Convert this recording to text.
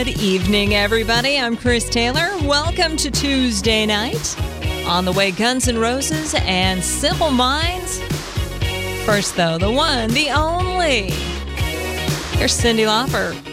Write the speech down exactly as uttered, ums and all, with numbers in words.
Good evening, everybody. I'm Chris Taylor. Welcome to Tuesday night. On the way, Guns N' Roses and Simple Minds. First, though, the one, the only. Here's Cyndi Lauper.